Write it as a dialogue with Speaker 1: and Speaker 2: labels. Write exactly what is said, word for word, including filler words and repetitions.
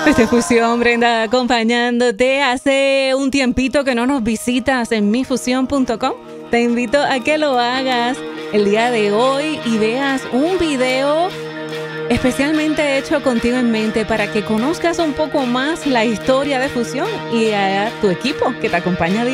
Speaker 1: Este Fusión, Brenda, acompañándote. Hace un tiempito que no nos visitas en mi fusión punto com. Te invito a que lo hagas el día de hoy y veas un video especialmente hecho contigo en mente para que conozcas un poco más la historia de Fusión y a tu equipo que te acompaña